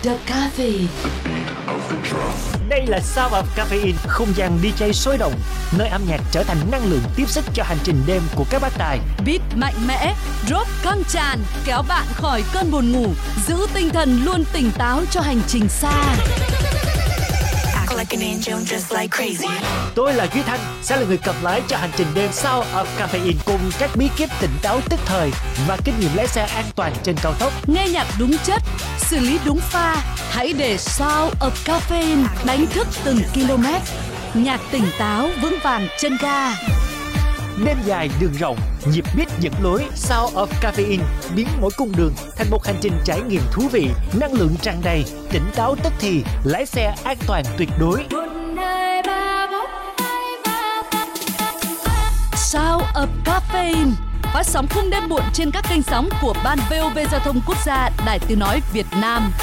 The Caffeine. Đây là Sound of Caffeine, không gian DJ sôi động, nơi âm nhạc trở thành năng lượng tiếp sức cho hành trình đêm của các bác tài. Beat mạnh mẽ, drop căng tràn, kéo bạn khỏi cơn buồn ngủ, giữ tinh thần luôn tỉnh táo cho hành trình xa. Tôi là Duy Thanh, sẽ là người cầm lái cho hành trình đêm Sound of Caffeine cùng các bí kíp tỉnh táo tức thời và kinh nghiệm lái xe an toàn trên cao tốc. Nghe nhạc đúng chất, xử lý đúng pha, hãy để Sound of Caffeine đánh thức từng km. Nhạc tỉnh táo vững vàng chân ga. Đêm dài đường rộng, nhịp beat dẫn lối. Sound of Caffeine biến mỗi cung đường thành một hành trình trải nghiệm thú vị, năng lượng tràn đầy, tỉnh táo tức thì, lái xe an toàn tuyệt đối. Sound of Caffeine phát sóng khung đêm muộn trên các kênh sóng của Ban VOV Giao thông Quốc gia, Đài Tiếng nói Việt Nam.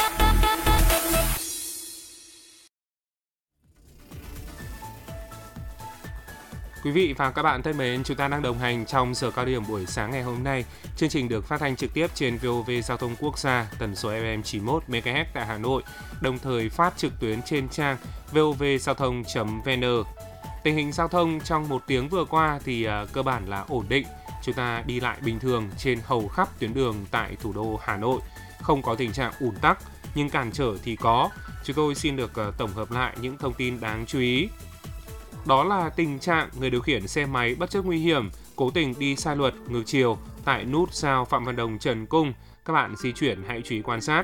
Quý vị và các bạn thân mến, chúng ta đang đồng hành trong giờ cao điểm buổi sáng ngày hôm nay. Chương trình được phát thanh trực tiếp trên VOV Giao thông Quốc gia, tần số FM 91 MHz tại Hà Nội, đồng thời phát trực tuyến trên trang vovgiao thông.vn. Tình hình giao thông trong một tiếng vừa qua thì cơ bản là ổn định. Chúng ta đi lại bình thường trên hầu khắp tuyến đường tại thủ đô Hà Nội, không có tình trạng ùn tắc, nhưng cản trở thì có. Chúng tôi xin được tổng hợp lại những thông tin đáng chú ý. Đó là tình trạng người điều khiển xe máy bất chấp nguy hiểm, cố tình đi sai luật ngược chiều tại nút giao Phạm Văn Đồng Trần Cung. Các bạn di chuyển hãy chú ý quan sát.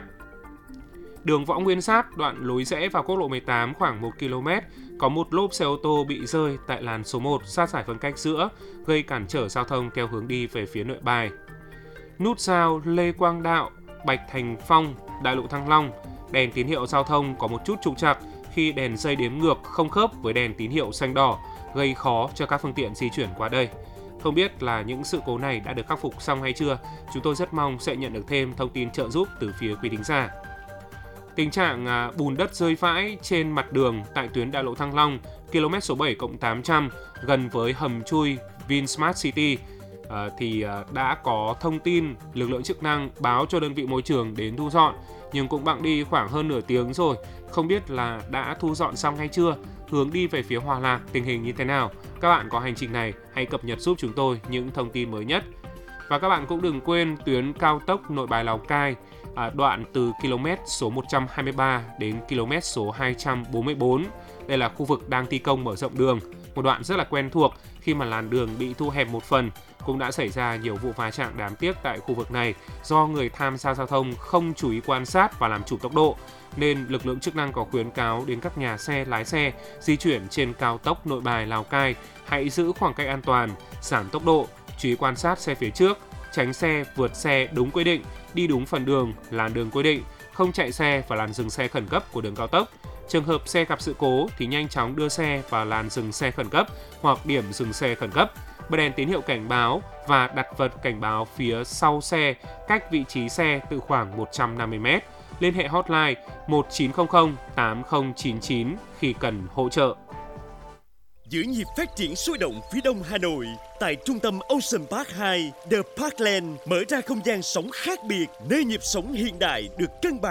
Đường Võ Nguyên Giáp, đoạn lối rẽ vào quốc lộ 18 khoảng 1 km, có một lốp xe ô tô bị rơi tại làn số 1 sát giải phân cách giữa, gây cản trở giao thông theo hướng đi về phía Nội Bài. Nút giao Lê Quang Đạo, Bạch Thành Phong, Đại lộ Thăng Long, đèn tín hiệu giao thông có một chút trục trặc khi đèn dây đếm ngược không khớp với đèn tín hiệu xanh đỏ, gây khó cho các phương tiện di chuyển qua đây. Không biết là những sự cố này đã được khắc phục xong hay chưa? Chúng tôi rất mong sẽ nhận được thêm thông tin trợ giúp từ phía quý thính giả. Tình trạng bùn đất rơi vãi trên mặt đường tại tuyến Đại lộ Thăng Long, km số 7+800 gần với hầm chui Vinsmart City thì đã có thông tin lực lượng chức năng báo cho đơn vị môi trường đến thu dọn, nhưng cũng bẵng đi khoảng hơn nửa tiếng rồi. Không biết là đã thu dọn xong hay chưa? Hướng đi về phía Hòa Lạc tình hình như thế nào? Các bạn có hành trình này hãy cập nhật giúp chúng tôi những thông tin mới nhất. Và các bạn cũng đừng quên tuyến cao tốc Nội Bài Lào Cai, đoạn từ km số 123 đến km số 244. Đây là khu vực đang thi công mở rộng đường, một đoạn rất là quen thuộc khi mà làn đường bị thu hẹp một phần. Cũng đã xảy ra nhiều vụ va chạm đáng tiếc tại khu vực này do người tham gia giao thông không chú ý quan sát và làm chủ tốc độ, nên lực lượng chức năng có khuyến cáo đến các nhà xe, lái xe di chuyển trên cao tốc Nội Bài Lào Cai hãy giữ khoảng cách an toàn, giảm tốc độ, chú ý quan sát xe phía trước, tránh xe vượt xe đúng quy định, đi đúng phần đường, làn đường quy định, không chạy xe vào làn dừng xe khẩn cấp của đường cao tốc. Trường hợp xe gặp sự cố thì nhanh chóng đưa xe vào làn dừng xe khẩn cấp hoặc điểm dừng xe khẩn cấp, bật đèn tín hiệu cảnh báo và đặt vật cảnh báo phía sau xe cách vị trí xe từ khoảng 150 m. Liên hệ hotline 1900 8099 khi cần hỗ trợ. Giữ nhịp phát triển sôi động phía đông Hà Nội, tại trung tâm Ocean Park 2, The Parkland mở ra không gian sống khác biệt, nơi nhịp sống hiện đại được cân bằng